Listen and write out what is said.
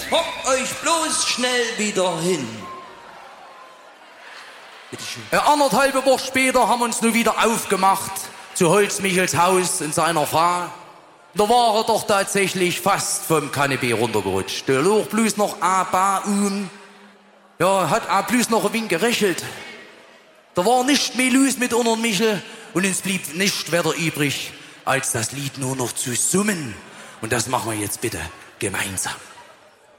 hockt euch bloß schnell wieder hin. Bitteschön. 1,5 Wochen später haben wir uns nun wieder aufgemacht zu Holzmichels Haus in seiner Frau. Da war er doch tatsächlich fast vom Kanapee runtergerutscht. Der lag bloß noch ja, hat auch bloß noch ein wenig gerächelt. Da war nicht mehr los mit unserem Michel und uns blieb nicht weiter übrig, als das Lied nur noch zu summen. Und das machen wir jetzt bitte gemeinsam.